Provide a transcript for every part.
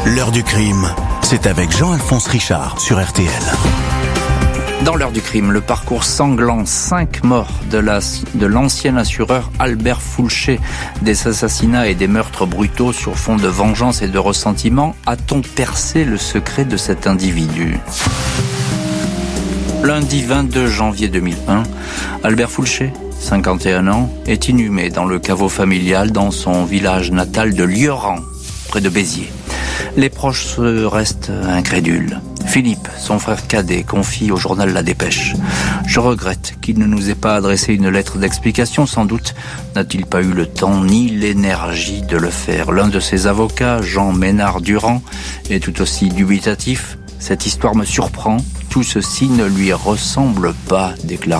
L'heure du crime, c'est avec Jean-Alphonse Richard sur RTL. Dans l'heure du crime, le parcours sanglant, 5 morts de l'ancien assureur Albert Foulcher, des assassinats et des meurtres brutaux sur fond de vengeance et de ressentiment. A-t-on percé le secret de cet individu ? Lundi 22 janvier 2001, Albert Foulcher, 51 ans, est inhumé dans le caveau familial dans son village natal de Lioran, près de Béziers. Les proches restent incrédules. Philippe, son frère cadet, confie au journal La Dépêche. « Je regrette qu'il ne nous ait pas adressé une lettre d'explication. Sans doute n'a-t-il pas eu le temps ni l'énergie de le faire. » L'un de ses avocats, Jean Ménard-Durand, est tout aussi dubitatif. « Cette histoire me surprend. Tout ceci ne lui ressemble pas, déclare-t-il. »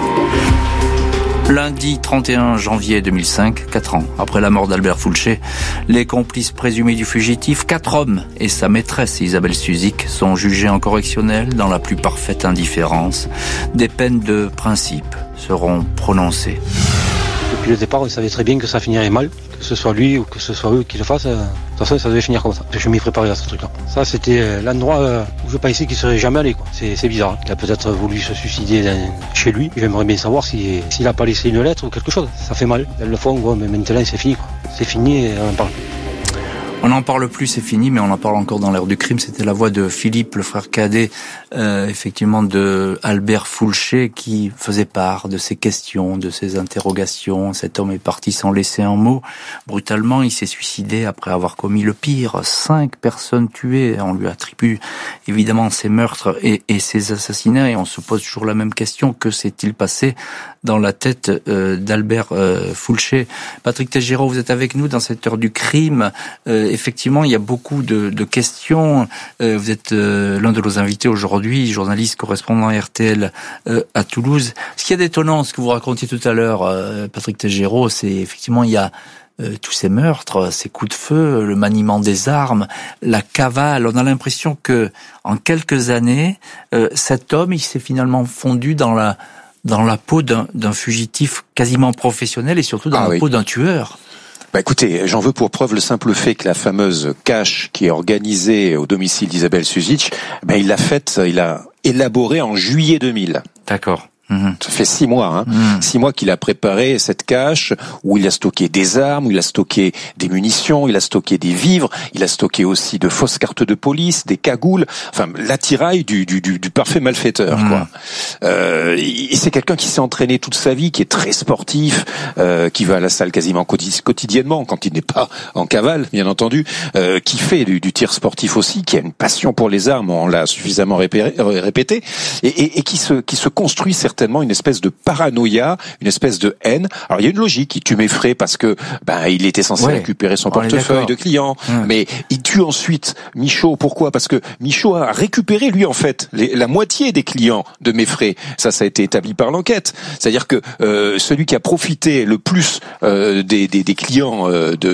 Lundi 31 janvier 2005, 4 ans après la mort d'Albert Foulcher, les complices présumés du fugitif, 4 hommes et sa maîtresse Isabelle Suzik, sont jugés en correctionnel dans la plus parfaite indifférence. Des peines de principe seront prononcées. Depuis le départ, on savait très bien que ça finirait mal, que ce soit lui ou que ce soit eux qui le fassent. De toute façon, ça devait finir comme ça. Je m'y préparais à ce truc-là. Ça, c'était l'endroit où je pensais qu'il serait jamais allé, quoi. C'est bizarre. Il a peut-être voulu se suicider chez lui. J'aimerais bien savoir s'il a pas laissé une lettre ou quelque chose. Ça fait mal. Elles le font, quoi, mais maintenant, c'est fini, quoi. C'est fini et on en parle. On n'en parle plus, c'est fini, mais on en parle encore dans l'heure du crime. C'était la voix de Philippe, le frère cadet, effectivement, de Albert Foulcher, qui faisait part de ses questions, de ses interrogations. Cet homme est parti sans laisser un mot. Brutalement, il s'est suicidé après avoir commis le pire. 5 personnes tuées. On lui attribue évidemment ces meurtres et ces assassinats, et on se pose toujours la même question. Que s'est-il passé dans la tête d'Albert Foulcher? Patrick Tégéraud, vous êtes avec nous dans cette heure du crime. Effectivement, il y a beaucoup de questions. Vous êtes l'un de nos invités aujourd'hui, journaliste correspondant RTL à Toulouse. Ce qui est étonnant, ce que vous racontiez tout à l'heure, Patrick Tégéraud, c'est effectivement il y a tous ces meurtres, ces coups de feu, le maniement des armes, la cavale. On a l'impression que en quelques années, cet homme, il s'est finalement fondu dans la peau d'un fugitif quasiment professionnel et surtout dans la peau d'un tueur. Bah écoutez, j'en veux pour preuve le simple fait que la fameuse cache qui est organisée au domicile d'Isabelle Suzik, il a élaboré en juillet 2000. D'accord. Ça fait 6 mois, 6 mois qu'il a préparé cette cache où il a stocké des armes, où il a stocké des munitions, il a stocké des vivres, il a stocké aussi de fausses cartes de police, des cagoules, enfin l'attirail du parfait malfaiteur, quoi. C'est quelqu'un qui s'est entraîné toute sa vie, qui est très sportif, qui va à la salle quasiment quotidiennement quand il n'est pas en cavale, bien entendu, qui fait du tir sportif aussi, qui a une passion pour les armes, on l'a suffisamment répété, et qui se construit certainement une espèce de paranoïa, une espèce de haine. Alors il y a une logique, il tue Meffray parce que il était censé récupérer son portefeuille de clients, mais il tue ensuite Michaud. Pourquoi ? Parce que Michaud a récupéré lui en fait la moitié des clients de Meffray. Ça a été établi par l'enquête. C'est-à-dire que celui qui a profité le plus des clients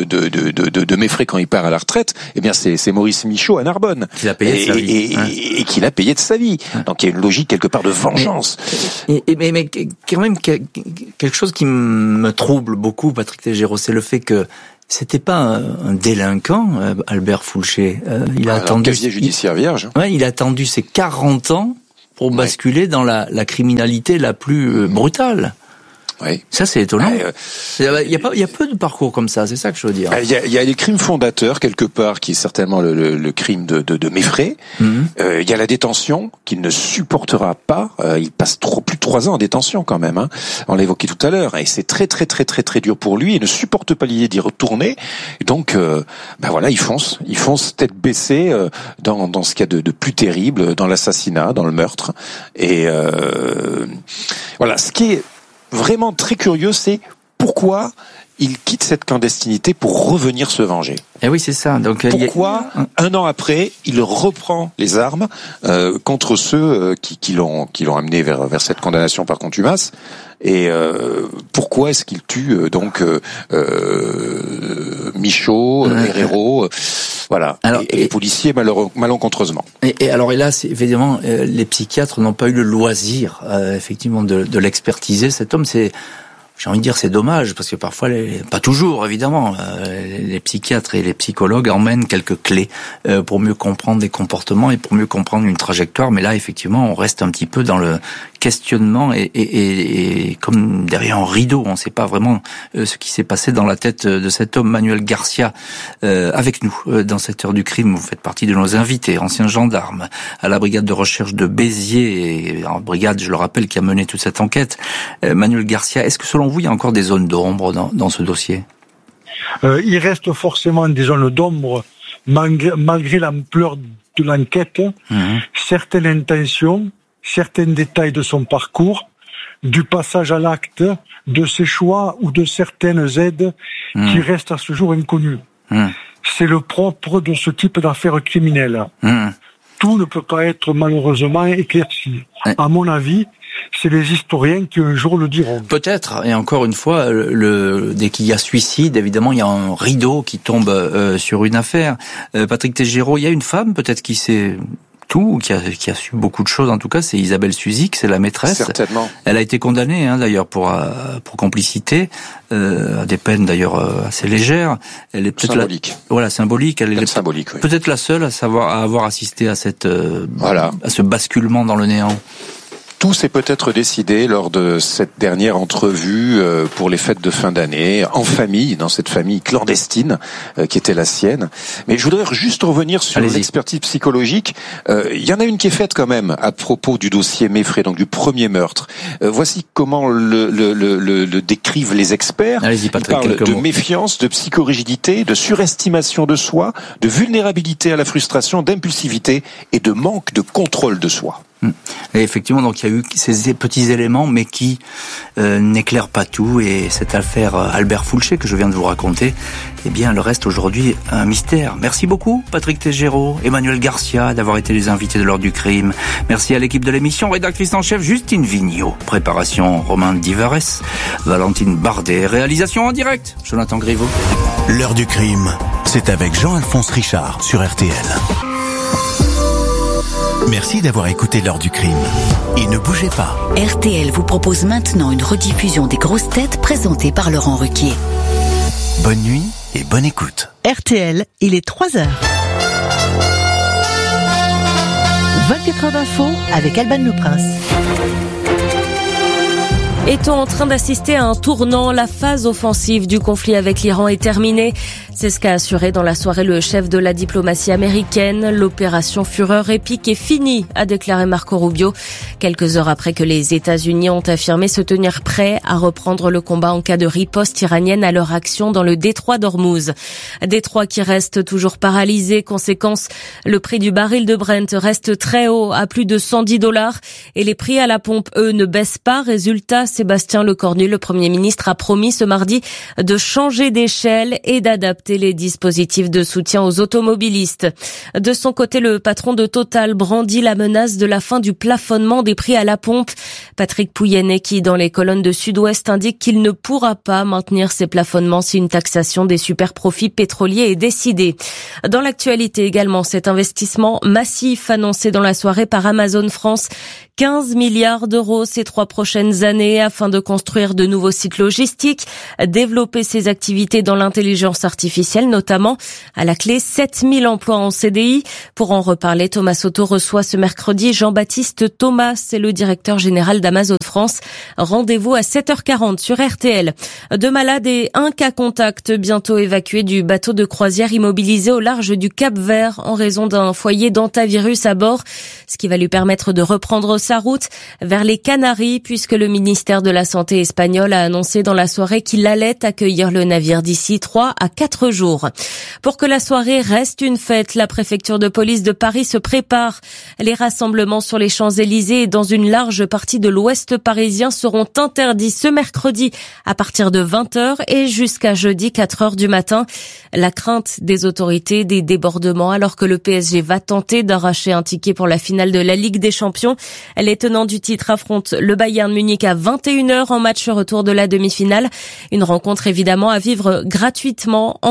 de Meffray quand il part à la retraite, c'est Maurice Michaud à Narbonne. Qui l'a payé de sa vie. Et qui l'a payé de sa vie. Donc il y a une logique quelque part de vengeance. Mais quand même, quelque chose qui me trouble beaucoup, Patrick Tégéraud, c'est le fait que c'était pas un délinquant, Albert Foulcher. Il a attendu casier judiciaire vierge. Il a attendu ses 40 ans pour basculer dans la criminalité la plus brutale. Oui. Ça, c'est étonnant. Il y a peu de parcours comme ça, c'est ça que je veux dire. Il y a les crimes fondateurs, quelque part, qui est certainement le crime de Meffray. Il y a la détention, qu'il ne supportera pas. Il passe plus de 3 ans en détention, quand même, On l'a évoqué tout à l'heure. Et c'est très, très, très, très, très dur pour lui. Il ne supporte pas l'idée d'y retourner. Donc, il fonce. Il fonce tête baissée, dans ce qu'il y a de plus terrible, dans l'assassinat, dans le meurtre. Et, ce qui est vraiment très curieux, c'est pourquoi il quitte cette clandestinité pour revenir se venger. Et oui, c'est ça. Donc pourquoi, 1 an après, il reprend les armes contre ceux qui l'ont amené vers cette condamnation par contumace. Et pourquoi est-ce qu'il tue Michaud, Herrero, alors, et les policiers malencontreusement. Et là, c'est évidemment les psychiatres n'ont pas eu le loisir effectivement de l'expertiser. Cet homme, j'ai envie de dire c'est dommage parce que parfois, pas toujours évidemment, les psychiatres et les psychologues emmènent quelques clés pour mieux comprendre des comportements et pour mieux comprendre une trajectoire. Mais là, effectivement, on reste un petit peu dans le questionnement et comme derrière un rideau, on ne sait pas vraiment ce qui s'est passé dans la tête de cet homme, Manuel Garcia, avec nous dans cette heure du crime. Vous faites partie de nos invités, anciens gendarmes à la brigade de recherche de Béziers, et en brigade, je le rappelle, qui a mené toute cette enquête. Manuel Garcia, est-ce que selon vous, il y a encore des zones d'ombre dans ce dossier ? Il reste forcément des zones d'ombre malgré l'ampleur de l'enquête, certaines intentions, certains détails de son parcours, du passage à l'acte, de ses choix ou de certaines aides qui restent à ce jour inconnues. C'est le propre de ce type d'affaires criminelles. Tout ne peut pas être malheureusement éclairci. À mon avis, c'est les historiens qui un jour le diront. Peut-être, et encore une fois, dès qu'il y a suicide, évidemment, il y a un rideau qui tombe sur une affaire. Patrick Tégéraud, il y a une femme peut-être qui sait tout, qui a su beaucoup de choses en tout cas, c'est Isabelle Suzik, c'est la maîtresse. Certainement. Elle a été condamnée d'ailleurs pour complicité, à des peines d'ailleurs assez légères. Elle est peut-être symbolique. Voilà, symbolique. Elle est symbolique, oui. Peut-être la seule à avoir assisté à cette à ce basculement dans le néant. Tout s'est peut-être décidé lors de cette dernière entrevue pour les fêtes de fin d'année, en famille, dans cette famille clandestine qui était la sienne. Mais je voudrais juste revenir sur l'expertise psychologique. Il y en a une qui est faite quand même à propos du dossier Meffrey, donc du premier meurtre. Voici comment le décrivent les experts. Allez-y, Patrick, ils parlent de méfiance, de psychorigidité, de surestimation de soi, de vulnérabilité à la frustration, d'impulsivité et de manque de contrôle de soi. Et effectivement, donc il y a eu ces petits éléments, mais qui n'éclairent pas tout. Et cette affaire Albert Foulché que je viens de vous raconter, eh bien, elle reste aujourd'hui un mystère. Merci beaucoup, Patrick Tégéraud, Emmanuel Garcia, d'avoir été les invités de l'heure du crime. Merci à l'équipe de l'émission, rédactrice en chef Justine Vignot, préparation Romain Divares, Valentine Bardet, réalisation en direct Jonathan Griveaux. L'heure du crime, c'est avec Jean-Alphonse Richard sur RTL. Merci d'avoir écouté l'heure du crime. Et ne bougez pas. RTL vous propose maintenant une rediffusion des grosses têtes présentées par Laurent Ruquier. Bonne nuit et bonne écoute. RTL, il est 3h. 24 heures d'info avec Alban Le Prince. Est-on en train d'assister à un tournant ? La phase offensive du conflit avec l'Iran est terminée. C'est ce qu'a assuré dans la soirée le chef de la diplomatie américaine. L'opération Fureur épique est finie, a déclaré Marco Rubio, quelques heures après que les États-Unis ont affirmé se tenir prêts à reprendre le combat en cas de riposte iranienne à leur action dans le détroit d'Ormuz. Détroit qui reste toujours paralysé. Conséquence, le prix du baril de Brent reste très haut, à plus de $110, et les prix à la pompe, eux, ne baissent pas. Résultat, Sébastien Lecornu, le Premier ministre, a promis ce mardi de changer d'échelle et d'adapter les dispositifs de soutien aux automobilistes. De son côté, le patron de Total brandit la menace de la fin du plafonnement des prix à la pompe. Patrick Pouyanné, qui dans les colonnes de Sud-Ouest indique qu'il ne pourra pas maintenir ces plafonnements si une taxation des superprofits pétroliers est décidée. Dans l'actualité également, cet investissement massif annoncé dans la soirée par Amazon France, 15 milliards d'euros ces 3 prochaines années afin de construire de nouveaux sites logistiques, développer ses activités dans l'intelligence artificielle notamment. À la clé, 7000 emplois en CDI. Pour en reparler, Thomas Soto reçoit ce mercredi Jean-Baptiste Thomas, c'est le directeur général d'Amazon France. Rendez-vous à 7h40 sur RTL. 2 malades et 1 cas contact bientôt évacués du bateau de croisière immobilisé au large du Cap-Vert en raison d'un foyer d'hantavirus à bord, ce qui va lui permettre de reprendre sa route vers les Canaries puisque le ministère de la Santé espagnol a annoncé dans la soirée qu'il allait accueillir le navire d'ici 3 à 4 jours. Pour que la soirée reste une fête, la préfecture de police de Paris se prépare. Les rassemblements sur les Champs-Élysées et dans une large partie de l'ouest parisien seront interdits ce mercredi à partir de 20h et jusqu'à jeudi 4h du matin. La crainte des autorités, des débordements alors que le PSG va tenter d'arracher un ticket pour la finale de la Ligue des Champions. Les tenants du titre affrontent le Bayern Munich à 21h en match retour de la demi-finale. Une rencontre évidemment à vivre gratuitement en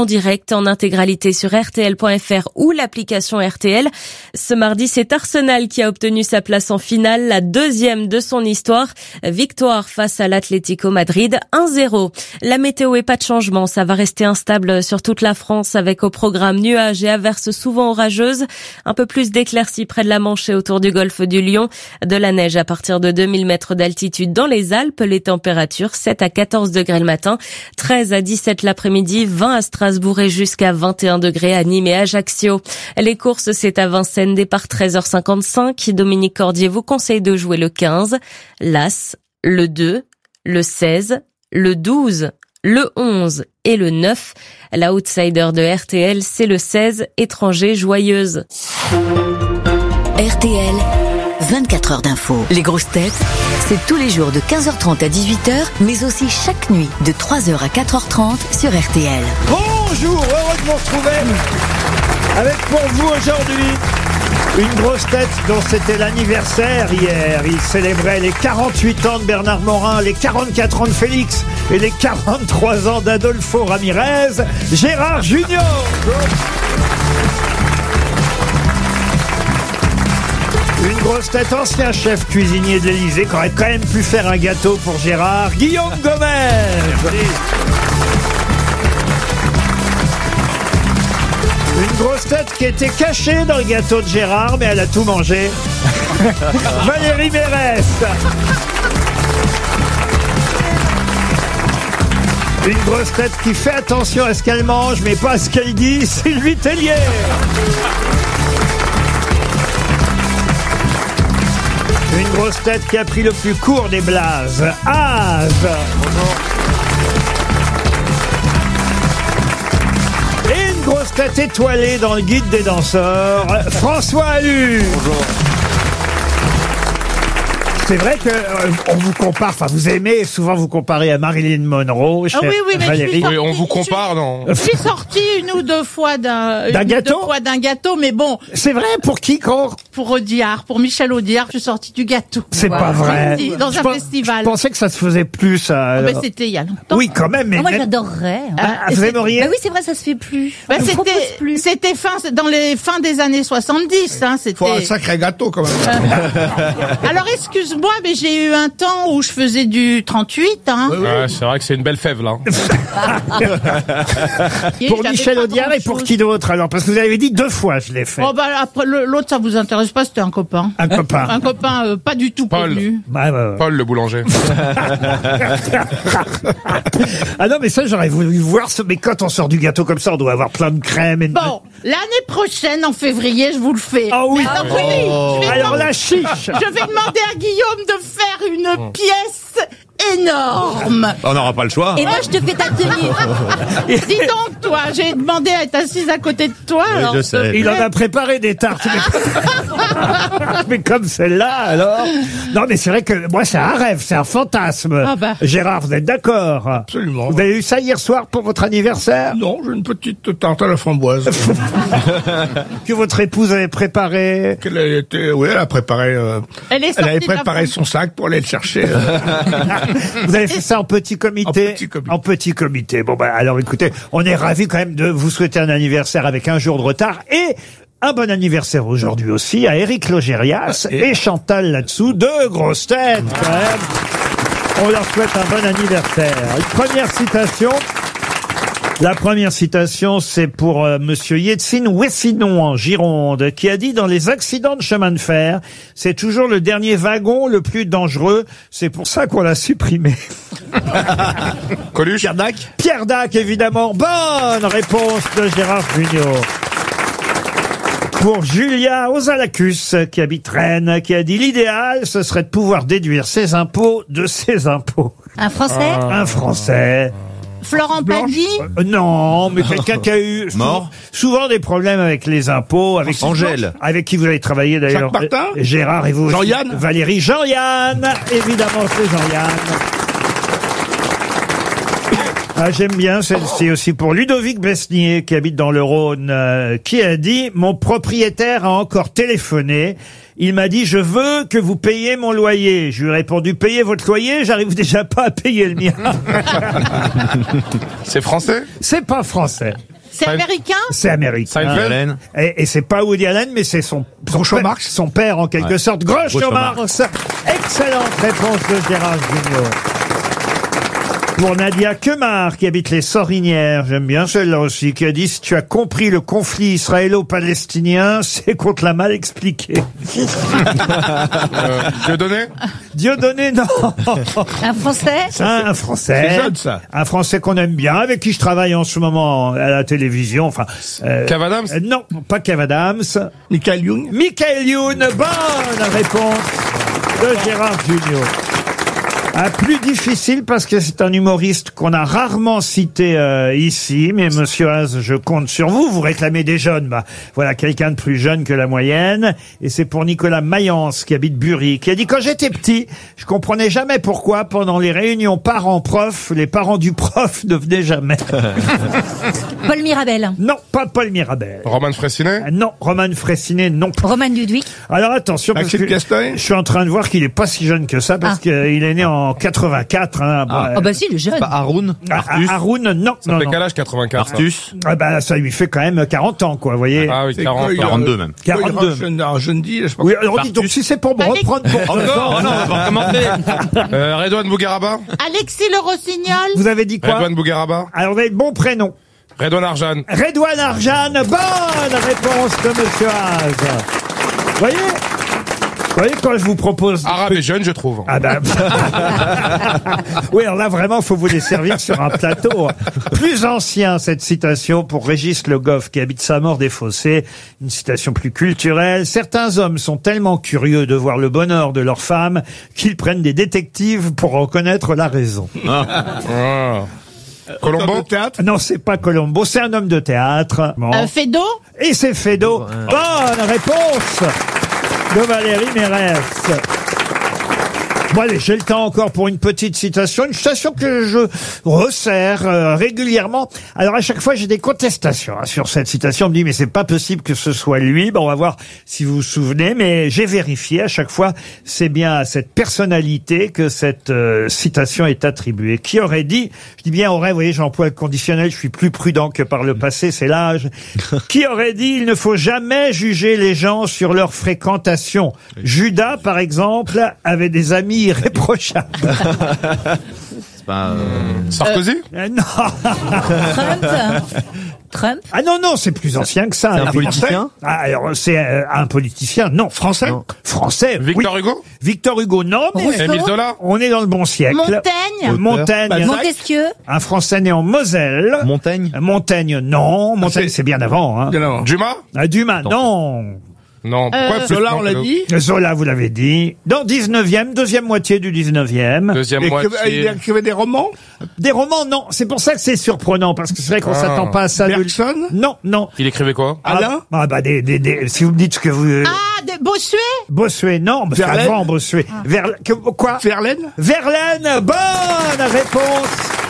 en direct, en intégralité sur RTL.fr ou l'application RTL. Ce mardi, c'est Arsenal qui a obtenu sa place en finale, la deuxième de son histoire. Victoire face à l'Atlético Madrid, 1-0. La météo est pas de changement, ça va rester instable sur toute la France avec au programme nuages et averses souvent orageuses. Un peu plus d'éclaircies près de la Manche et autour du golfe du Lion. De la neige à partir de 2000 mètres d'altitude dans les Alpes. Les températures 7 à 14 degrés le matin, 13 à 17 l'après-midi, 20 à Strasbourg et jusqu'à 21 degrés à Nîmes et Ajaccio. Les courses, c'est à Vincennes, départ 13h55. Dominique Cordier vous conseille de jouer le 15, l'As, le 2, le 16, le 12, le 11 et le 9. La outsider de RTL, c'est le 16, étranger joyeuse. RTL, 24 heures d'info. Les grosses têtes, c'est tous les jours de 15h30 à 18h, mais aussi chaque nuit de 3h à 4h30 sur RTL. Bonjour, heureux de vous retrouver avec pour vous aujourd'hui une grosse tête dont c'était l'anniversaire hier. Il célébrait les 48 ans de Bernard Morin, les 44 ans de Félix et les 43 ans d'Adolfo Ramirez, Gérard Junior. Une grosse tête, ancien chef cuisinier de l'Élysée, qui aurait quand même pu faire un gâteau pour Gérard, Guillaume Gomez. Une grosse tête qui était cachée dans le gâteau de Gérard, mais elle a tout mangé. Valérie Mérès. Une grosse tête qui fait attention à ce qu'elle mange, mais pas à ce qu'elle dit, Sylvie Tellier. Une grosse tête qui a pris le plus court des blazes, Az. Et une grosse tête étoilée dans le guide des danseurs, François Allu. Bonjour. C'est vrai que on vous compare, enfin vous aimez souvent vous comparer à Marilyn Monroe, chère Valérie. Oui, on vous compare, non? Je suis sortie une ou deux fois d'un gâteau, mais bon. C'est vrai, pour qui, quand? Pour Audiard, pour Michel Audiard, je suis sortie du gâteau. C'est pas vrai. Dans un festival. Je pensais que ça se faisait plus. Mais c'était il y a longtemps. Oui, quand même. Mais moi, j'adorerais. Vous aimeriez? Bah oui, c'est vrai, ça se fait plus. Bah, c'était dans les fins des années 70. Hein, c'était. Faut un sacré gâteau, quand même. Alors, excuse-moi, mais j'ai eu un temps où je faisais du 38. Hein. Oui. C'est vrai que c'est une belle fève, là. Pour Michel Audiard et pour qui d'autre, alors? Parce que vous avez dit 2 fois, je l'ai fait. Oh, bah, après, l'autre, ça vous intéresse pas, c'était un copain. Un copain. Un copain pas du tout connu. Paul, le boulanger. Ah non, mais ça, j'aurais voulu voir. Mais quand on sort du gâteau comme ça, on doit avoir plein de crème. Et bon, l'année prochaine, en février, je vous le fais. Ah oui. Alors la chiche. Je vais demander à Guillaume de faire une pièce énorme. On n'aura pas le choix. Et moi, je te fais ta tenue. Dis donc, toi, j'ai demandé à être assise à côté de toi. Oui, alors, je sais. Il en a préparé des tartes. Mais comme celle-là, alors. Non, mais c'est vrai que moi, c'est un rêve, c'est un fantasme. Ah bah. Gérard, vous êtes d'accord? Absolument. Vous avez eu ça hier soir pour votre anniversaire? Non, j'ai une petite tarte à la framboise. Que votre épouse avait préparé? Elle a préparé. Elle avait préparé son sac pour aller le chercher. Vous avez fait ça en petit comité? En petit comité. Bon, bah, alors écoutez, on est ravis quand même de vous souhaiter un anniversaire avec un jour de retard et un bon anniversaire aujourd'hui aussi à Éric Logérias et Chantal là-dessous. 2 grosses têtes, quand même. On leur souhaite un bon anniversaire. Une première citation. La première citation, c'est pour monsieur Yétzine Wessinon en Gironde, qui a dit: dans les accidents de chemin de fer, c'est toujours le dernier wagon le plus dangereux. C'est pour ça qu'on l'a supprimé. Coluche? Pierre Dac? Pierre Dac, évidemment. Bonne réponse de Gérard Junior. Pour Julia Ozalacus, qui habite Rennes, qui a dit: l'idéal, ce serait de pouvoir déduire ses impôts de ses impôts. Un Français? Un Français. Florent Pagny? Non, mais quelqu'un qui a eu souvent des problèmes avec les impôts, avec Angèle, avec qui vous avez travaillé d'ailleurs. Jacques Martin? Gérard et vous. Jean-Yann? Valérie. Jean-Yann, évidemment, c'est Jean-Yann. Ah, j'aime bien celle-ci aussi pour Ludovic Besnier, qui habite dans le Rhône, qui a dit: mon propriétaire a encore téléphoné. Il m'a dit: je veux que vous payiez mon loyer. Je lui ai répondu: payez votre loyer, j'arrive déjà pas à payer le mien. C'est français? C'est pas français. C'est américain? C'est américain. Seinfeld. Et c'est pas Woody Allen, mais c'est son père en quelque sorte. Groucho Marx. Excellente réponse de Gérard Junior. Pour Nadia Kemar, qui habite les Sorinières, j'aime bien celle-là aussi, qui a dit « Si tu as compris le conflit israélo-palestinien, c'est qu'on te l'a mal expliqué. » Dieudonné? Dieudonné, non. Un Français? Un Français. C'est jeune, ça. Un Français qu'on aime bien, avec qui je travaille en ce moment à la télévision. Enfin, Kev Adams? Non, pas Kev Adams. Michael Youn. Michael Youn, bonne réponse de Gérard Junior. Plus difficile parce que c'est un humoriste qu'on a rarement cité ici, mais Monsieur Haas, je compte sur vous. Vous réclamez des jeunes, voilà quelqu'un de plus jeune que la moyenne. Et c'est pour Nicolas Mayence qui habite Bury, qui a dit: quand j'étais petit, je comprenais jamais pourquoi pendant les réunions parents-prof, les parents du prof ne venaient jamais. Paul Mirabel. Non, pas Paul Mirabel. Roman Frécinet? Non, Roman Frécinet non plus. Roman Ludwig. Alors attention, parce que je suis en train de voir qu'il est pas si jeune que ça, parce qu'il est né en 84. Hein, bah si, le jeune. Haroun? Haroun, non. Ça fait quel âge, 84? Artus? Ça lui fait quand même 40 ans, quoi, vous voyez. Ah oui, 40. 42 même. 42. Un jeune dit, je sais pas. Oui, alors dites donc, si c'est pour me reprendre pour... Encore? Non, on va recommencer. Redouane Bougueraba? Alexis Le Rossignol. Vous avez dit quoi? Redouane Bougueraba? Alors, vous avez le bon prénom. Redouane Arjan. Redouane Arjan, bonne réponse de Monsieur Haas. Vous voyez, quand je vous propose... Arabe et jeune, je trouve. Ah ben... oui, alors là, vraiment, faut vous les servir sur un plateau. Plus ancien, cette citation pour Régis Le Goff, qui habite Saint-Maur-des-Fossés. Une citation plus culturelle. Certains hommes sont tellement curieux de voir le bonheur de leur femme qu'ils prennent des détectives pour en connaître la raison. Colombo? Non, c'est pas Colombo, c'est un homme de théâtre. Bon. Fédo? Et c'est Fédo. Bonne réponse de Valérie Mérès. Bon allez, j'ai le temps encore pour une petite citation, une citation que je resserre régulièrement. Alors à chaque fois j'ai des contestations sur cette citation. On me dit mais c'est pas possible que ce soit lui. On va voir si vous vous souvenez, mais j'ai vérifié. À chaque fois c'est bien à cette personnalité que cette citation est attribuée. Qui aurait dit, je dis bien aurait, vous voyez, j'emploie le conditionnel, je suis plus prudent que par le passé, c'est l'âge. Qui aurait dit il ne faut jamais juger les gens sur leur fréquentation. Judas par exemple avait des amis irréprochable. C'est pas... Sarkozy? Non. Trump? Ah non, c'est plus ancien que ça. C'est un politicien? Alors, c'est un politicien, non. Français? Non. Français, Victor oui. Hugo? Victor Hugo, non. Mais Émile Zola? on est dans le bon siècle. Montaigne? Montaigne. Montesquieu? Un Français né en Moselle. Montaigne? Montaigne, non. Montaigne, c'est bien avant. Hein. Dumas? Dumas, non. Non, pourquoi Zola, on l'a dit? Zola, vous l'avez dit. Dans 19e, deuxième moitié du 19e. Deuxième Il moitié. écrivait des romans? Des romans, non. C'est pour ça que c'est surprenant, parce que c'est vrai qu'on s'attend pas à ça. Bergson? Non. Il écrivait quoi? Alain? Si vous me dites ce que vous... Bossuet? Bossuet, non. C'est Verlaine? avant Bossuet. Quoi? Verlaine? Verlaine, bonne réponse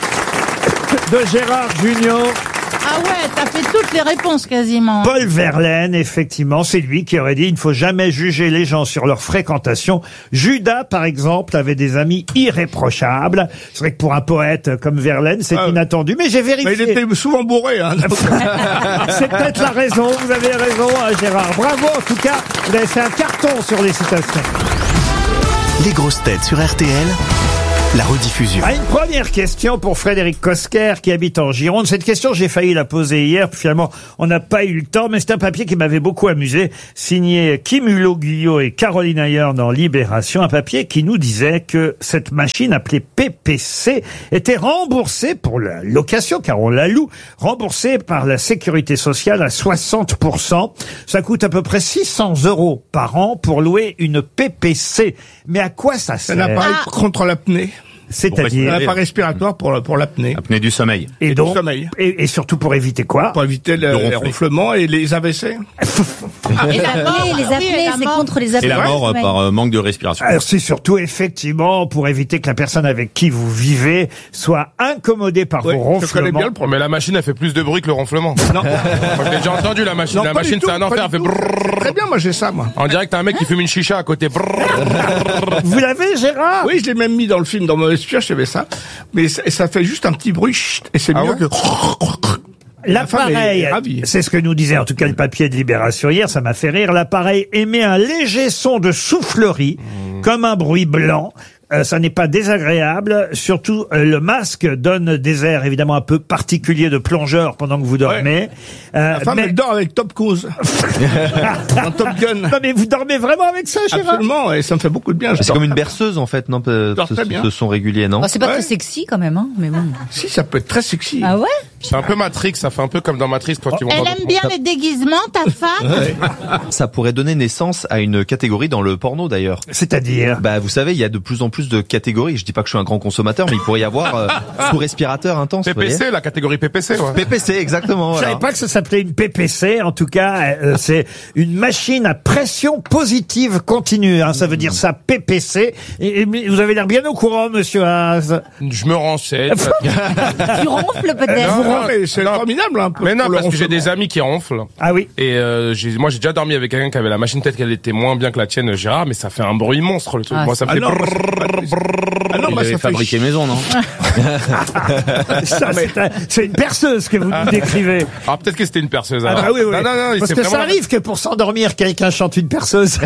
de Gérard Junior. Ah ouais, t'as fait toutes les réponses quasiment. Paul Verlaine, effectivement, c'est lui qui aurait dit « Il ne faut jamais juger les gens sur leur fréquentation ». Judas, par exemple, avait des amis irréprochables. C'est vrai que pour un poète comme Verlaine, c'est inattendu, mais j'ai vérifié. Mais il était souvent bourré. Hein, c'est peut-être la raison, vous avez raison, Gérard. Bravo, en tout cas, vous avez fait un carton sur les citations. Les grosses têtes sur RTL. La rediffusion. Une première question pour Frédéric Cosquer qui habite en Gironde. Cette question, j'ai failli la poser hier, puis finalement, on n'a pas eu le temps, mais c'est un papier qui m'avait beaucoup amusé, signé Kim Hulot-Guyot et Caroline Ayer dans Libération, un papier qui nous disait que cette machine appelée PPC était remboursée pour la location, car on la loue, remboursée par la Sécurité sociale à 60%. Ça coûte à peu près 600 € par an pour louer une PPC. Mais à quoi ça sert? Un appareil contre l'apnée. C'est-à-dire un appareil respiratoire pour l'apnée. Apnée du sommeil. Et donc, et surtout pour éviter quoi? Pour éviter les ronflements et les AVC. Et les apnées, c'est contre les apnées. Et la mort par manque de respiration. Alors c'est surtout effectivement pour éviter que la personne avec qui vous vivez soit incommodée par vos ronflements. Mais la machine, elle fait plus de bruit que le ronflement. Non. J'ai déjà entendu la machine. Non, la machine, c'est un enfer. Elle fait brrrr. Très bien, moi j'ai ça, moi. On dirait que t'as un mec qui fume une chicha à côté. Vous l'avez, Gérard? Oui, je l'ai même mis dans le film, dans Mauvais Spion, j'avais ça. Mais ça fait juste un petit bruit, et c'est mieux que... L'appareil, c'est ce que nous disait en tout cas le papier de Libération hier, ça m'a fait rire. L'appareil émet un léger son de soufflerie, comme un bruit blanc. Ça n'est pas désagréable. Surtout, le masque donne des airs évidemment un peu particuliers de plongeur pendant que vous dormez. La femme, elle dort avec Top Cruise. En Top Gun. Non, mais vous dormez vraiment avec ça, Gérard? Absolument, et ça me fait beaucoup de bien. C'est comme une berceuse, en fait, non? Ce son régulier, non? C'est pas très sexy, quand même, hein, mais bon. Si, ça peut être très sexy. Ah ouais? C'est un peu Matrix, ça fait un peu comme dans Matrix quand tu Elle aime bien les déguisements, ta femme? Ça pourrait donner naissance à une catégorie dans le porno, d'ailleurs. C'est-à-dire? Bah, vous savez, il y a de plus en plus de catégories. Je dis pas que je suis un grand consommateur, mais il pourrait y avoir sous respirateur intense. PPC, la catégorie PPC, ouais. PPC, exactement. Je savais pas que ça s'appelait une PPC. En tout cas, c'est une machine à pression positive continue. Hein, ça veut dire ça, PPC. Et vous avez l'air bien au courant, monsieur Haas. Je me renseigne. Tu ronfles peut-être? Non, mais c'est formidable un peu. Mais non, parce que j'ai des amis qui ronflent. Ah oui. Et moi, j'ai déjà dormi avec quelqu'un qui avait la machine, peut-être qu'elle était moins bien que la tienne, Gérard, mais ça fait un bruit monstre, le truc. Moi, ça me fait Il avait fabriqué maison, non? Ça, c'est une perceuse que vous nous décrivez. Ah, peut-être que c'était une perceuse. Ah bah oui, oui. Non, parce que ça arrive que pour s'endormir, quelqu'un chante une perceuse.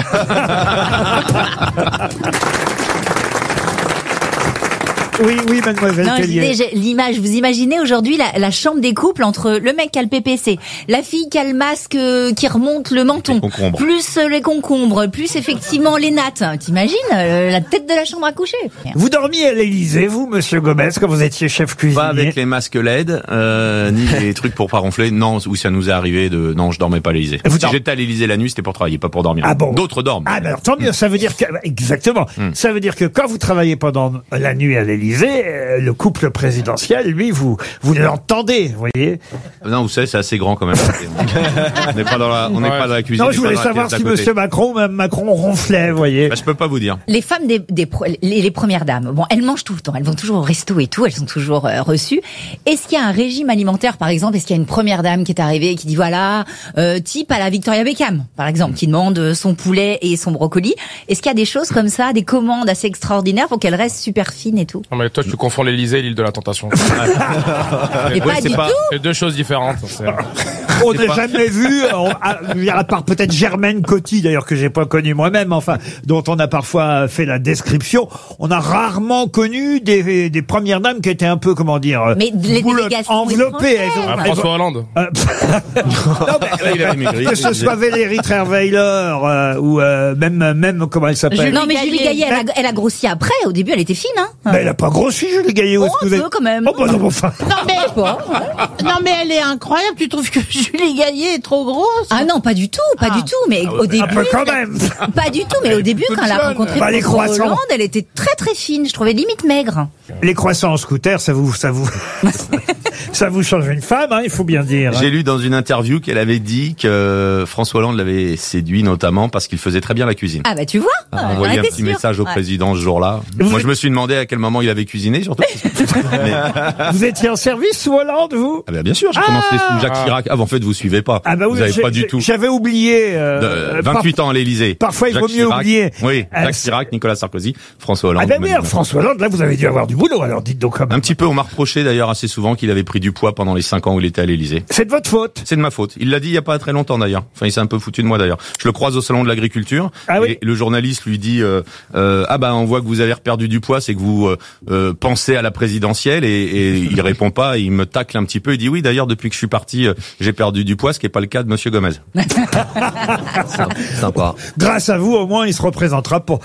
Oui, mademoiselle Tellier. Je disais, l'image, vous imaginez aujourd'hui la chambre des couples entre le mec qui a le PPC, la fille qui a le masque qui remonte le menton, plus les concombres, plus effectivement les nattes. T'imagines la tête de la chambre à coucher? Vous dormiez à l'Élysée, vous, monsieur Gomez, quand vous étiez chef cuisinier? Pas avec les masques LED, ni les trucs pour pas ronfler. Non, où ça nous est arrivé de... Non, je dormais pas à l'Élysée. Si j'étais à l'Élysée la nuit, c'était pour travailler, pas pour dormir. Ah bon? D'autres dorment. Ah, ben alors tant mieux, ça veut dire que... Exactement. Ça veut dire que quand vous travaillez pendant la nuit à l'Élysée, le couple présidentiel, lui, vous l'entendez, vous voyez. Non, vous savez, c'est assez grand quand même. On n'est pas dans la cuisine. Non, je voulais savoir si monsieur Macron ronflait, vous voyez. Bah, je peux pas vous dire. Les femmes les premières dames, bon, elles mangent tout le temps, elles vont toujours au resto et tout, elles sont toujours reçues. Est-ce qu'il y a un régime alimentaire, par exemple? Est-ce qu'il y a une première dame qui est arrivée et qui dit voilà, type à la Victoria Beckham, par exemple, qui demande son poulet et son brocoli? Est-ce qu'il y a des choses comme ça, des commandes assez extraordinaires pour qu'elle reste super fine et tout? Non, mais toi, tu confonds l'Élysée et l'île de la Tentation. Et pas du tout. C'est deux choses différentes. On n'a jamais vu, à part peut-être Germaine Coty, d'ailleurs, que j'ai pas connue moi-même, enfin, dont on a parfois fait la description, on a rarement connu des premières dames qui étaient un peu, comment dire, mais les délégations enveloppées. François Hollande. Non, mais, que ce soit Valérie Trierweiler ou même comment elle s'appelle. Non, mais Julie Gaillet, elle a grossi après. Au début, elle était fine, hein. Mais elle a pas grossi, Julie Gaillet. Un peu quand même. Oh, bah non, enfin. Non, mais elle est incroyable. Tu trouves que Julie Gaillet est trop grosse? Ah non, pas du tout, pas du tout. Mais au début, un peu quand même. Pas du tout. Mais au début, quand elle a rencontré François Hollande, elle était très très fine. Je trouvais limite maigre. Les croissants en scooter, ça vous change une femme, hein, il faut bien dire. J'ai lu dans une interview qu'elle avait dit que François Hollande l'avait séduit notamment parce qu'il faisait très bien la cuisine. Ah bah tu vois. Envoyé un petit message au président ce jour-là. Moi, je me suis demandé à quel moment il avait cuisiné, surtout. Vous étiez en service sous Hollande, vous? Ah bah bien sûr, j'ai commencé sous Jacques Chirac. Ah, en fait, vous suivez pas. Ah bah oui, vous avez pas du tout. J'avais oublié. 28 ans à l'Élysée. Parfois, il vaut mieux oublier. Oui, Jacques Chirac, Nicolas Sarkozy, François Hollande. Ah ben merde, François Hollande, là, vous avez dû avoir du boulot, alors dites donc. Un petit peu, on m'a reproché d'ailleurs assez souvent qu'il avait pris du poids pendant les 5 ans où il était à l'Élysée. C'est de votre faute? C'est de ma faute. Il l'a dit il y a pas très longtemps d'ailleurs. Enfin, il s'est un peu foutu de moi d'ailleurs. Je le croise au salon de l'agriculture. Ah oui. Et le journaliste lui dit ah bah on voit que vous avez perdu du poids, c'est que vous pensez à la présidentielle et il répond pas, il me tacle un petit peu, il dit oui d'ailleurs depuis que je suis parti j'ai perdu du poids, ce qui est pas le cas de monsieur Gomez. Sympa. Grâce à vous au moins il se représentera pas.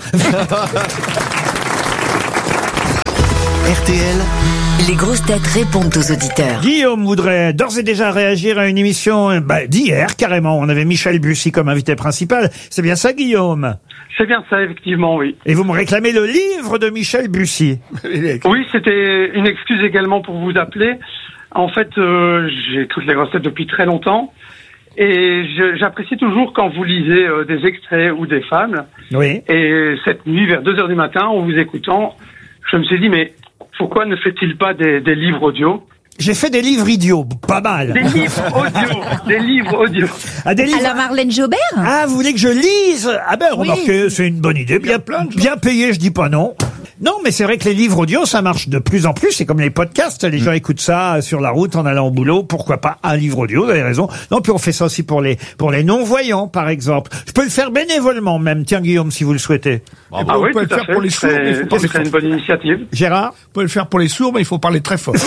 RTL, les grosses têtes répondent aux auditeurs. Guillaume voudrait d'ores et déjà réagir à une émission d'hier, carrément. On avait Michel Bussy comme invité principal. C'est bien ça, Guillaume? C'est bien ça, effectivement, oui. Et vous me réclamez le livre de Michel Bussy? Oui, c'était une excuse également pour vous appeler. En fait, j'écoute les grosses têtes depuis très longtemps. Et j'apprécie toujours quand vous lisez des extraits ou des fables. Oui. Et cette nuit, vers 2h du matin, en vous écoutant, je me suis dit, mais pourquoi ne fait-il pas des livres audio? J'ai fait des livres idiots, pas mal. Des livres audio, des livres audio. Ah, des livres. À la Marlène Jobert? Ah, vous voulez que je lise? Ah ben, remarquez, c'est une bonne idée. Bien payé, je dis pas non. Non, mais c'est vrai que les livres audio, ça marche de plus en plus. C'est comme les podcasts. Les gens écoutent ça sur la route, en allant au boulot. Pourquoi pas un livre audio? Vous avez raison. Non, puis on fait ça aussi pour les non-voyants, par exemple. Je peux le faire bénévolement, même. Tiens, Guillaume, si vous le souhaitez. Ah oui, on peut le faire pour les sourds, mais il faut parler c'est une bonne initiative. Gérard? On peut le faire pour les sourds, mais il faut parler très fort.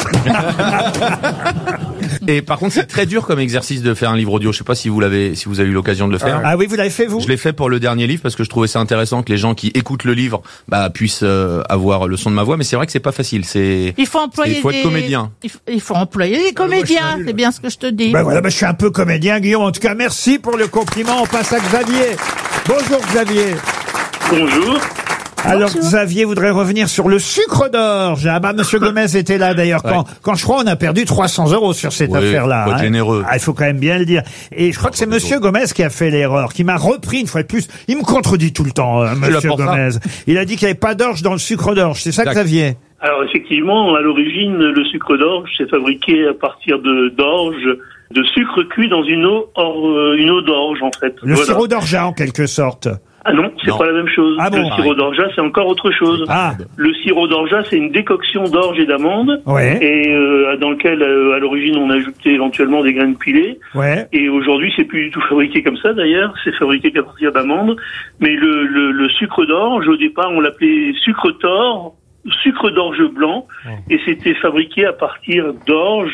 Et par contre, c'est très dur comme exercice de faire un livre audio. Je sais pas si vous avez eu l'occasion de le faire. Ah oui, vous l'avez fait, vous? Je l'ai fait pour le dernier livre parce que je trouvais ça intéressant que les gens qui écoutent le livre, puissent avoir le son de ma voix. Mais c'est vrai que c'est pas facile. Il faut être comédien. Il faut employer des comédiens. C'est bien ce que je te dis. Voilà, je suis un peu comédien, Guillaume. En tout cas, merci pour le compliment. On passe à Xavier. Bonjour, Xavier. Bonjour. Alors, Xavier voudrait revenir sur le sucre d'orge. Ah Monsieur Gomez était là d'ailleurs quand je crois on a perdu 300 € sur cette affaire-là. Faut être généreux. Il faut quand même bien le dire. Et je crois que c'est Monsieur Gomez qui a fait l'erreur, qui m'a repris une fois de plus. Il me contredit tout le temps, Monsieur Gomez. Il a dit qu'il n'y avait pas d'orge dans le sucre d'orge. C'est ça, Xavier? Alors effectivement, à l'origine, le sucre d'orge c'est fabriqué à partir d'orge, de sucre cuit dans une eau d'orge en fait. Le sirop d'orgeat en quelque sorte. Ah non, c'est pas la même chose. Ah bon, le sirop d'orgeat, c'est encore autre chose. Le sirop d'orgeat, c'est une décoction d'orge et d'amande, et dans lequel, à l'origine, on ajoutait éventuellement des graines pilées. Et aujourd'hui, c'est plus du tout fabriqué comme ça, d'ailleurs. C'est fabriqué qu'à partir d'amandes. Mais le sucre d'orge, au départ, on l'appelait sucre d'orge blanc, et c'était fabriqué à partir d'orge,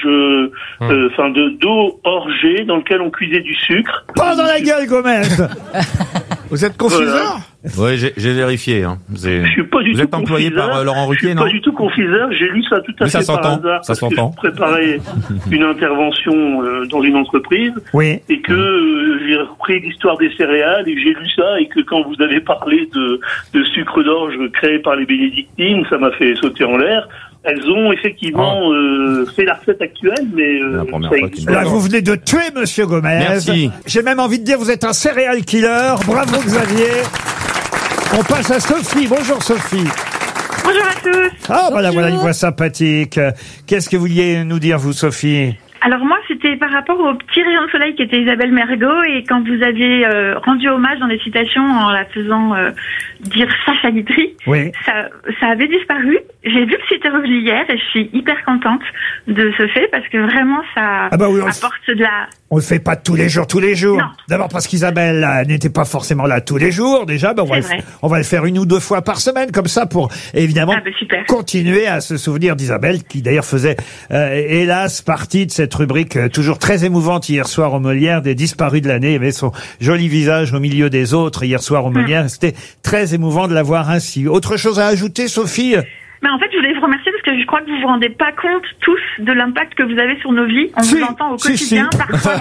d'eau orgée dans lequel on cuisait du sucre. Pas dans la gueule, Gomez. Vous êtes confiseur? Oui, j'ai vérifié. Je suis pas du tout. Vous êtes employé par Laurent Ruquier, non? Pas du tout confiseur. J'ai lu ça tout à fait par hasard. Ça s'entend. Je préparais une intervention dans une entreprise. Et que j'ai repris l'histoire des céréales et j'ai lu ça, et que quand vous avez parlé de sucre d'orge créé par les bénédictines, ça m'a fait sauter en l'air. Elles ont effectivement fait la recette actuelle, mais ça existe. Là, vous venez de tuer Monsieur Gomez. Merci. J'ai même envie de dire, vous êtes un serial killer. Bravo, Xavier. On passe à Sophie. Bonjour, Sophie. Bonjour à tous. Ah, voilà une voix sympathique. Qu'est-ce que vous vouliez nous dire, vous, Sophie? Alors moi, c'était par rapport au petit rayon de soleil qui était Isabelle Mergo, et quand vous aviez rendu hommage dans les citations en la faisant dire Sacha Guitry, ça avait disparu. J'ai vu que c'était revenu hier et je suis hyper contente de ce fait parce que vraiment ça apporte de la... On le fait pas tous les jours. D'abord parce qu'Isabelle n'était pas forcément là tous les jours. Déjà, on va le faire 1 ou 2 fois par semaine, comme ça, pour évidemment continuer à se souvenir d'Isabelle, qui d'ailleurs faisait hélas partie de cette rubrique toujours très émouvante hier soir au Molière des disparus de l'année. Il y avait son joli visage au milieu des autres hier soir au Molière. C'était très émouvant de la voir ainsi. Autre chose à ajouter, Sophie? Mais en fait, je voulais vous remercier parce que je crois que vous vous rendez pas compte tous de l'impact que vous avez sur nos vies. On vous entend au quotidien, parfois.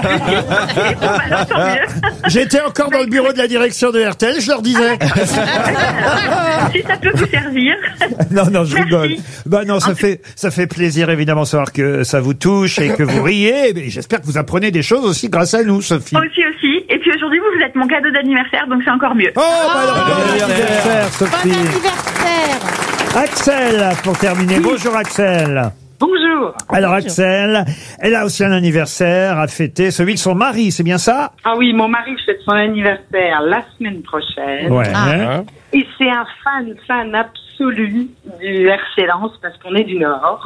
J'étais encore dans le bureau de la direction de RTL, je leur disais. Si ça peut vous servir. Non, je rigole. Non, ça fait plaisir évidemment de savoir que ça vous touche et que vous riez. Et j'espère que vous apprenez des choses aussi grâce à nous, Sophie. Aussi. Et puis aujourd'hui, vous êtes mon cadeau d'anniversaire, donc c'est encore mieux. Bon anniversaire, Sophie. Bon anniversaire. Axel, pour terminer. Bonjour, Axel. Bonjour. Alors, Axel, elle a aussi un anniversaire à fêter, celui de son mari, c'est bien ça? Ah oui, mon mari fête son anniversaire la semaine prochaine. Et c'est un fan absolu du RC Lens parce qu'on est du Nord.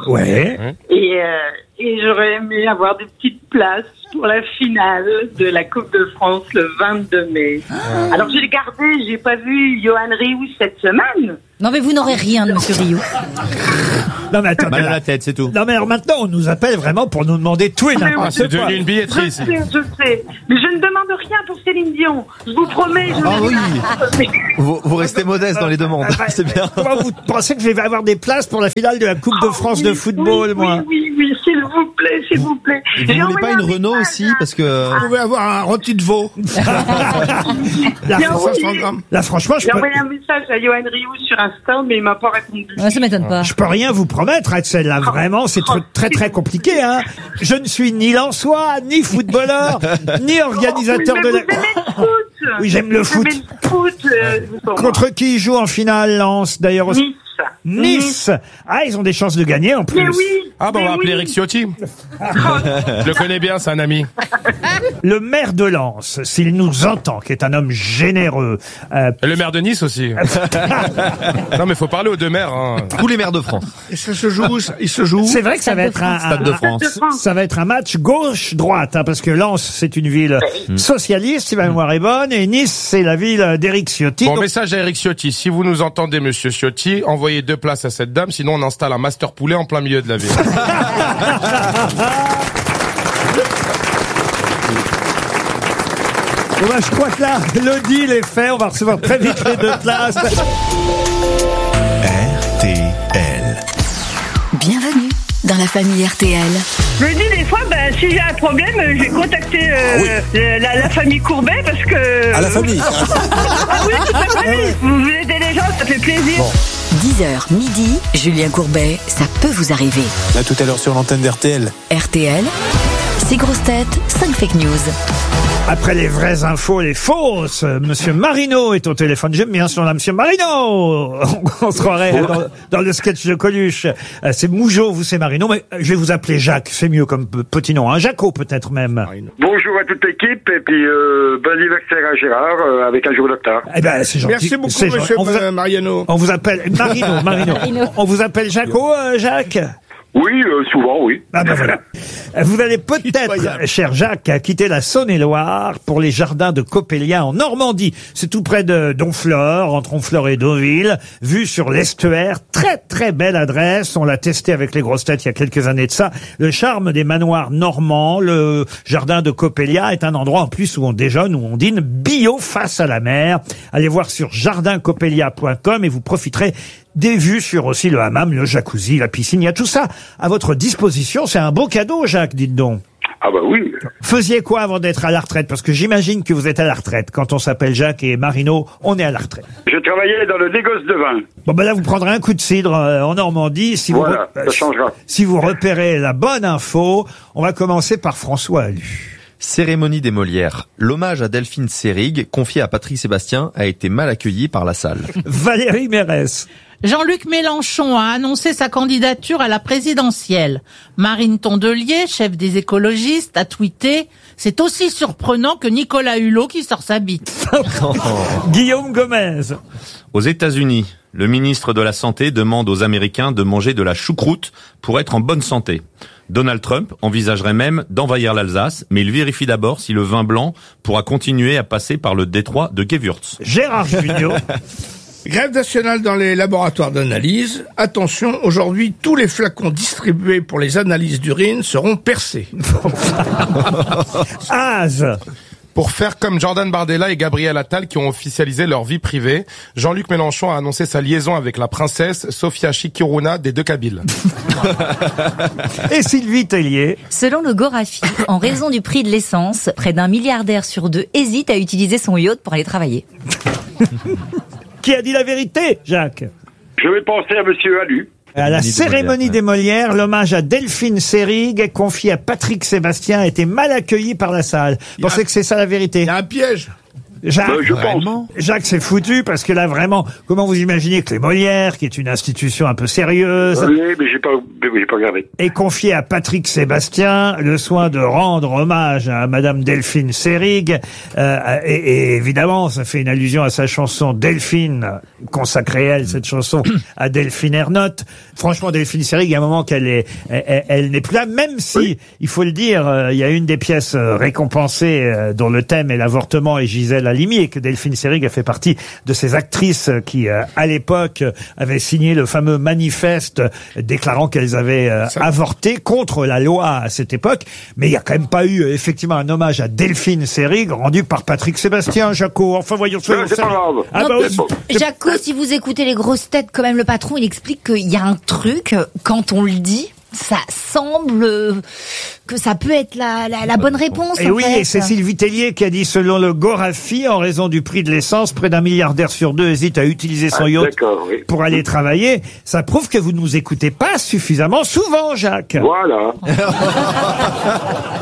Et j'aurais aimé avoir des petites places pour la finale de la Coupe de France le 22 mai. Alors j'ai regardé, j'ai pas vu Johan Rioux cette semaine. Non mais vous n'aurez rien de Monsieur Rioux. Non mais attends, mal à la tête, c'est tout. Non mais alors maintenant on nous appelle vraiment pour nous demander tout et n'importe quoi. C'est devenu une billetterie. Je sais. Mais je ne demande rien pour Céline Dion. Je vous promets. Vous restez modeste dans les demandes. C'est bien. Comment vous pensez que je vais avoir des places pour la finale de la Coupe de France de football, moi? Oui, s'il vous plaît. Et vous voulez pas une Renault aussi, parce que vous pouvez avoir un rôti de veau. Là, franchement, j'ai envoyé un message à Johan Rioux sur Insta, mais il m'a pas répondu. Ça m'étonne pas. Je peux rien vous promettre, Axel. Là, vraiment, c'est très très compliqué. Hein. Je ne suis ni Lensois, ni footballeur, ni organisateur de la. Oui, j'aime le foot. Contre qui il joue en finale, Lens, d'ailleurs? Nice. Nice. Ah, ils ont des chances de gagner en plus. Mais oui. Ah bah on va appeler Eric Ciotti. Je le connais bien, c'est un ami. Le maire de Lens, s'il nous entend, qui est un homme généreux. Le maire de Nice aussi. Non mais faut parler aux deux maires. Hein. Tous les maires de France. Et ça se joue, il se joue. C'est vrai que ça va être Stade de France. Ça va être un match gauche-droite, hein, parce que Lens, c'est une ville socialiste, si ma mémoire est bonne, et Nice, c'est la ville d'Éric Ciotti. Bon, message à Eric Ciotti. Si vous nous entendez, monsieur Ciotti, envoyez 2 places à cette dame, sinon on installe un master poulet en plein milieu de la ville. Bon, je crois que là, le deal est fait. On va recevoir très vite les 2 places. RTL. Bienvenue dans la famille RTL. Je me dis des fois, si j'ai un problème, je vais contacter la famille Courbet parce que... À la famille. Ah oui, toute la famille. Vous aidez les gens, ça fait plaisir. 10h midi, Julien Courbet, ça peut vous arriver. Là, tout à l'heure sur l'antenne d'RTL. RTL, 6 grosses têtes, 5 fake news. Après les vraies infos, les fausses, Monsieur Marino est au téléphone. J'aime bien son nom, Monsieur Marino. On se croirait dans le sketch de Coluche. C'est Mougeot, vous c'est Marino, mais je vais vous appeler Jacques. C'est mieux comme petit nom, hein. Jaco peut-être même. Bonjour à toute l'équipe et puis bon anniversaire à Gérard avec un jour de retard. Eh ben c'est gentil. Merci beaucoup, monsieur Mariano. On vous appelle Marino. On vous appelle Jaco, Jacques. Oui, souvent, oui. Ah ben voilà. Vous allez peut-être, cher Jacques, quitter la Saône-et-Loire pour les jardins de Coppelia en Normandie. C'est tout près de Donfleur, entre Honfleur et Deauville, vue sur l'estuaire. Très très belle adresse. On l'a testé avec les grosses têtes il y a quelques années de ça. Le charme des manoirs normands, le jardin de Coppelia est un endroit en plus où on déjeune, où on dîne bio face à la mer. Allez voir sur jardincoppelia.com et vous profiterez des vues sur aussi le hammam, le jacuzzi, la piscine. Il y a tout ça à votre disposition. C'est un beau cadeau, Jacques, dites donc. Ah bah oui. Faisiez quoi avant d'être à la retraite? Parce que j'imagine que vous êtes à la retraite. Quand on s'appelle Jacques et Marino, on est à la retraite. Je travaillais dans le négoce de vin. Bon ben là, vous prendrez un coup de cidre en Normandie. Si voilà, ça changera. Si vous repérez la bonne info, on va commencer par François Allu. Cérémonie des Molières. L'hommage à Delphine Seyrig, confié à Patrick Sébastien, a été mal accueilli par la salle. Valérie Mérès. Jean-Luc Mélenchon a annoncé sa candidature à la présidentielle. Marine Tondelier, chef des écologistes, a tweeté « C'est aussi surprenant que Nicolas Hulot qui sort sa bite. » Guillaume Gomez. Aux États-Unis, le ministre de la Santé demande aux Américains de manger de la choucroute pour être en bonne santé. Donald Trump envisagerait même d'envahir l'Alsace, mais il vérifie d'abord si le vin blanc pourra continuer à passer par le détroit de Gewürz. Gérard Junior. Grève nationale dans les laboratoires d'analyse. Attention, aujourd'hui, tous les flacons distribués pour les analyses d'urine seront percés. Az. Pour faire comme Jordan Bardella et Gabriel Attal qui ont officialisé leur vie privée, Jean-Luc Mélenchon a annoncé sa liaison avec la princesse Sofia Chikiruna des Deux Kabyles. Et Sylvie Tellier. Selon le Gorafi, en raison du prix de l'essence, près d'1 milliardaire sur 2 hésite à utiliser son yacht pour aller travailler. Qui a dit la vérité, Jacques? Je vais penser à monsieur Allu. À la cérémonie des Molières, l'hommage à Delphine Seyrig, confié à Patrick Sébastien, a été mal accueilli par la salle. Vous pensez que c'est ça la vérité? Il y a un piège. Jacques, je pense. Jacques, c'est foutu parce que là vraiment, comment vous imaginez que les Molières, qui est une institution un peu sérieuse, oui, mais j'ai pas regardé, est confié à Patrick Sébastien le soin de rendre hommage à Madame Delphine Seyrig, et évidemment, ça fait une allusion à sa chanson Delphine, consacrée elle cette chanson à Delphine Ernotte. Franchement, Delphine Seyrig, il y a un moment qu'elle n'est plus là, même si, oui, il faut le dire, il y a une des pièces récompensées dont le thème est l'avortement et Gisèle Halimi, et que Delphine Seyrig a fait partie de ces actrices qui, à l'époque, avaient signé le fameux manifeste déclarant qu'elles avaient avorté contre la loi à cette époque. Mais il n'y a quand même pas eu, effectivement, un hommage à Delphine Seyrig rendu par Patrick Sébastien, Jaco. Enfin, voyons. C'est pas grave. Ah bah, Jaco, si vous écoutez les grosses têtes, quand même, le patron, il explique qu'il y a un truc, quand on le dit, ça semble que ça peut être la bonne réponse. Et oui, et c'est Sylvie Tellier qui a dit, selon le Gorafi, en raison du prix de l'essence, près d'1 milliardaire sur 2 hésite à utiliser son yacht pour aller travailler. Ça prouve que vous ne nous écoutez pas suffisamment souvent, Jacques. Voilà.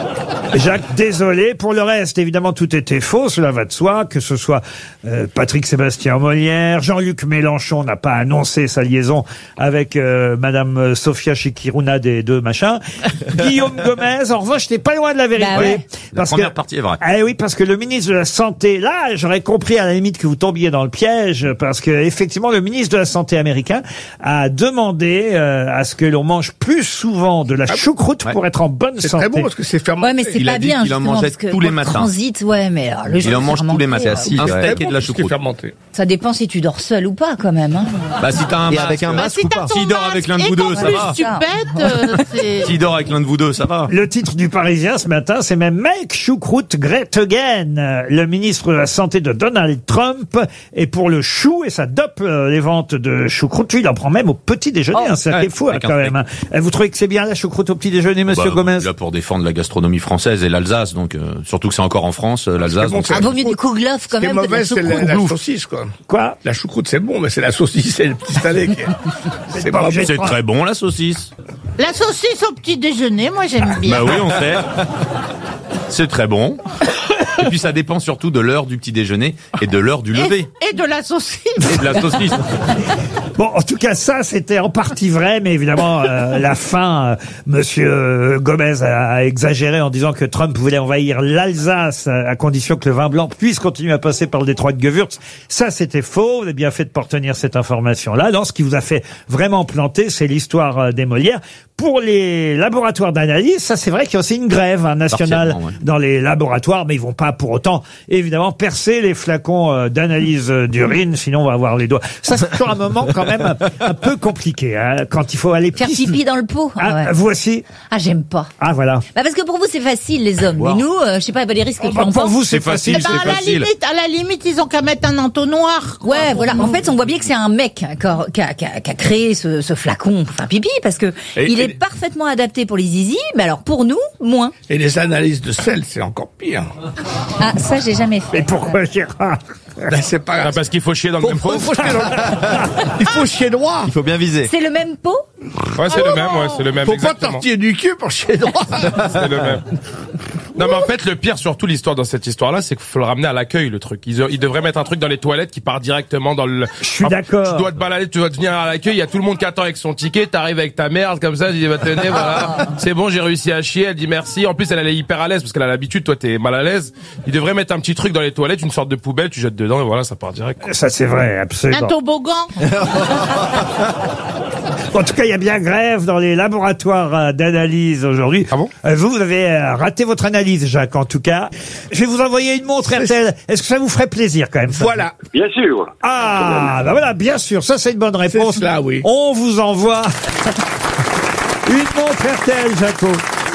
Jacques, désolé. Pour le reste, évidemment, tout était faux, cela va de soi, que ce soit Patrick Sébastien Molière, Jean-Luc Mélenchon n'a pas annoncé sa liaison avec Madame Sofia Chikiruna des deux machins. Guillaume Gomez, en revanche, t'es pas loin de la vérité. Bah ouais. La première partie est vraie. Eh oui, parce que le ministre de la Santé, là, j'aurais compris à la limite que vous tombiez dans le piège, parce que effectivement, le ministre de la Santé américain a demandé à ce que l'on mange plus souvent de la choucroute pour être en bonne santé. C'est très bon parce que c'est fermenté. Ouais, mais c'est pas bien, il en mangeait tous les matins. Transit, ouais, mais alors, le Il en mange tous les matins. Un steak et de la choucroute. Ça dépend si tu dors seul ou pas, quand même. Hein. Bah, si t'as un masque, avec un masque ou pas. S'il dort avec l'un de vous deux, ça va. Tu pètes, S'il dort avec l'un de vous deux, ça va. Le titre du Parisien ce matin, c'est même Make Choucroute Great Again. Le ministre de la Santé de Donald Trump est pour le chou et ça dope les ventes de choucroute. Lui, il en prend même au petit déjeuner. C'est ça qui est fou quand même. Vous trouvez que c'est bien la choucroute au petit déjeuner, monsieur Gomez? Là, pour défendre la gastronomie française et l'Alsace, donc surtout que c'est encore en France, l'Alsace. Bon, vaut mieux du kouglof quand même. Ce qui est mauvais, c'est la saucisse, quoi. Quoi? La choucroute, c'est bon, mais c'est la saucisse et le petit salé qui c'est pas obligé. C'est très bon, la saucisse. La saucisse au petit déjeuner, moi j'aime bien. Bah oui, on sait. C'est très bon. Et puis ça dépend surtout de l'heure du petit déjeuner et de l'heure du lever. Et de la saucisse. Et de la saucisse. Bon, en tout cas, ça, c'était en partie vrai, mais évidemment, la fin, monsieur Gomez a exagéré en disant que Trump voulait envahir l'Alsace à condition que le vin blanc puisse continuer à passer par le détroit de Gewürz. Ça, c'était faux. Vous avez bien fait de pas retenir cette information-là. Non, ce qui vous a fait vraiment planter, c'est l'histoire des Molières. Pour les laboratoires d'analyse, ça c'est vrai qu'il y a aussi une grève nationale dans les laboratoires, mais ils vont pas pour autant, évidemment, percer les flacons d'analyse d'urine, sinon on va avoir les doigts. Ça c'est toujours un moment quand même un peu compliqué, hein, quand il faut aller faire pipi dans le pot. Ah, vous aussi? Ah, j'aime pas. Ah, voilà. Bah parce que pour vous c'est facile les hommes, mais nous, je sais pas, Valérie, ce que tu en penses. Pour vous c'est facile, c'est facile. À la limite, ils ont qu'à mettre un entonnoir. Ouais, voilà. En fait, on voit bien que c'est un mec qui a créé ce flacon pour faire pipi, parce que il est parfaitement adapté pour les zizi, mais alors pour nous, moins. Et les analyses de sel, c'est encore pire. Ah, ça, j'ai jamais fait. Mais pourquoi, Gérard? Ben, c'est pas grave. Parce qu'il faut chier dans le même pot. Il faut chier droit. Il faut bien viser. C'est le même pot? Ouais, c'est le même, c'est le même. Faut pas tortiller du cul pour chier droit. C'est le même. Non, mais en fait, le pire, surtout l'histoire dans cette histoire-là, c'est qu'il faut le ramener à l'accueil, le truc. Ils devraient mettre un truc dans les toilettes qui part directement dans le... Je suis d'accord. Tu dois te balader, tu dois te venir à l'accueil, il y a tout le monde qui attend avec son ticket, t'arrives avec ta merde, comme ça, tu dis, bah, tenez, voilà. C'est bon, j'ai réussi à chier, elle dit merci. En plus, elle est hyper à l'aise, parce qu'elle a l'habitude, toi, t'es mal à l'aise. Ils devraient mettre un petit truc dans les toilettes, une sorte de poubelle, tu jettes dedans, et voilà, ça part direct. Ça, c'est vrai, absolument. Un toboggan. En tout cas, il y a bien grève dans les laboratoires d'analyse aujourd'hui. Ah bon? Vous avez raté votre analyse, Jacques, en tout cas. Je vais vous envoyer une montre RTL. Est-ce que ça vous ferait plaisir, quand même? Voilà. Bien sûr. Ah, bah voilà, bien sûr. Ça, c'est une bonne réponse. C'est cela, oui. On vous envoie une montre RTL, Jaco.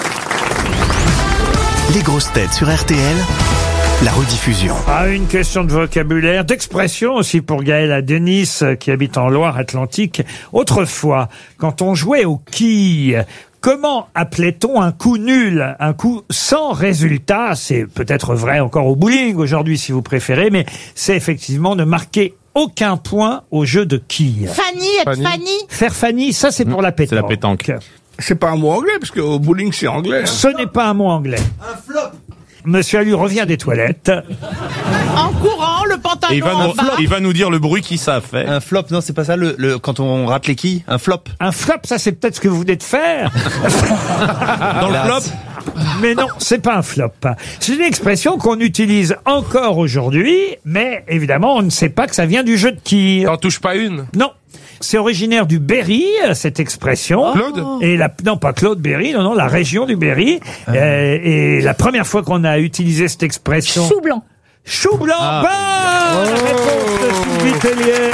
Les grosses têtes sur RTL. La rediffusion. Ah, une question de vocabulaire, d'expression aussi pour Gaël Denis, qui habite en Loire-Atlantique. Autrefois, quand on jouait aux quilles, comment appelait-on un coup nul, un coup sans résultat? C'est peut-être vrai encore au bowling aujourd'hui si vous préférez, mais c'est effectivement ne marquer aucun point au jeu de quilles. Fanny. Faire Fanny, ça c'est pour la pétanque. C'est la pétanque. C'est pas un mot anglais, parce qu'au bowling, c'est anglais. Ce n'est pas un mot anglais. Un flop. Monsieur Allu revient des toilettes. En courant, le pantalon il va nous dire le bruit qui ça fait. Un flop, non, c'est pas ça, quand on rate les quilles, un flop. Un flop, ça c'est peut-être ce que vous venez de faire. Dans le flop? Mais non, c'est pas un flop. C'est une expression qu'on utilise encore aujourd'hui, mais évidemment, on ne sait pas que ça vient du jeu de quilles. T'en touches pas une? Non. C'est originaire du Berry, cette expression. Claude? Et non, pas Claude Berry, non, la région du Berry. Et la première fois qu'on a utilisé cette expression... Chou blanc. Chou blanc, bonne réponse de Sylvie Tellier.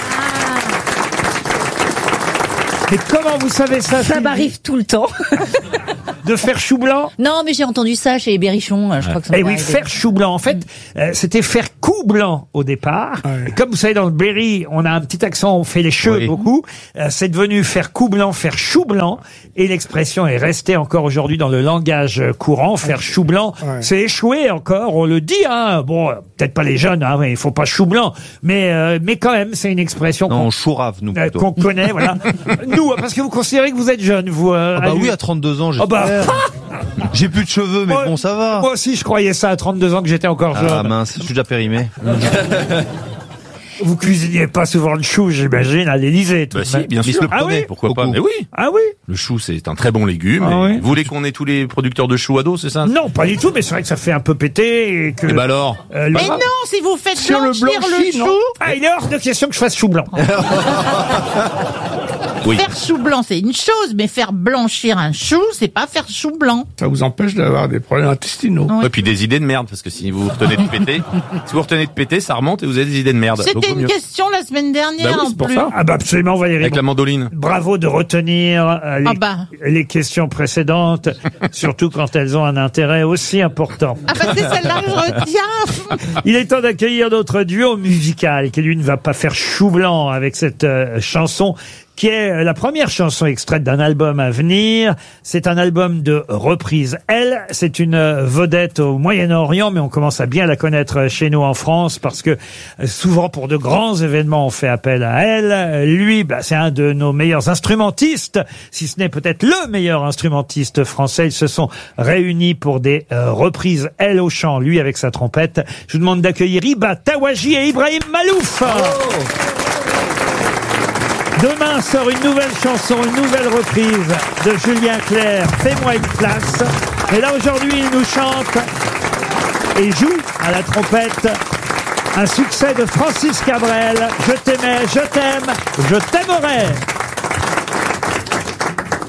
Mais comment vous savez ça? Ça m'arrive tout le temps. De faire chou blanc? Non, mais j'ai entendu ça chez les Berrichons. Je crois que ça Eh oui, faire chou blanc. En fait, c'était faire coup blanc au départ. Et comme vous savez, dans le Berry, on a un petit accent, on fait les cheveux beaucoup. C'est devenu faire coup blanc, faire chou blanc. Et l'expression est restée encore aujourd'hui dans le langage courant. Faire chou blanc, c'est échoué encore. On le dit, hein. Bon, peut-être pas les jeunes, hein. Il faut pas chou blanc. Mais quand même, c'est une expression qu'on connaît, voilà. Nous, parce que vous considérez que vous êtes jeune, vous. bah oui, à 32 ans, j'ai... faire. J'ai plus de cheveux, mais bon, ça va. Moi aussi, je croyais ça à 32 ans que j'étais encore jeune. Ah mince, je suis déjà périmé. Vous cuisiniez pas souvent le chou, j'imagine, à l'Élysée. Bah si, bien sûr. Ah oui. Pourquoi pas? Mais oui. Ah oui. Le chou, c'est un très bon légume. Ah oui. Vous voulez qu'on ait tous les producteurs de choux à dos, c'est ça? Non, pas du tout, mais c'est vrai que ça fait un peu péter et que... Et bah alors? Mais non, si vous faites Sur le blanchir le blanchi, non. chou, Ah, il est hors de question que je fasse chou blanc. Oui. faire chou blanc c'est une chose, mais faire blanchir un chou, c'est pas faire chou blanc. Ça vous empêche d'avoir des problèmes intestinaux. Oui. Et puis des idées de merde, parce que si vous retenez de péter, ça remonte et vous avez des idées de merde. Donc, C'était vaut une mieux. question la semaine dernière Bah oui, en c'est pour plus. ça. Ah bah absolument, Valérie. Avec la mandoline. Bravo de retenir les questions précédentes, surtout quand elles ont un intérêt aussi important. Ah bah c'est celle-là que je retiens. Il est temps d'accueillir notre duo musical qui lui ne va pas faire chou blanc avec cette chanson qui est la première chanson extraite d'un album à venir. C'est un album de reprise. Elle, c'est une vedette au Moyen-Orient, mais on commence à bien la connaître chez nous en France parce que souvent pour de grands événements, on fait appel à elle. Lui, bah, c'est un de nos meilleurs instrumentistes, si ce n'est peut-être le meilleur instrumentiste français. Ils se sont réunis pour des reprises, elle au chant, lui avec sa trompette. Je vous demande d'accueillir Iba Tawaji et Ibrahim Malouf. Demain sort une nouvelle chanson, une nouvelle reprise de Julien Clerc, Fais-moi une place. Et là aujourd'hui, il nous chante et joue à la trompette un succès de Francis Cabrel, Je t'aimais, je t'aime, je t'aimerai.